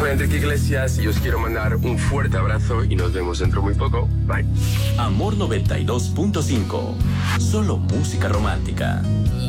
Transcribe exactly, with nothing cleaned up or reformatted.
Soy Enrique Iglesias y os quiero mandar un fuerte abrazo y nos vemos dentro muy poco. Bye. Amor noventa y dos punto cinco. Solo música romántica.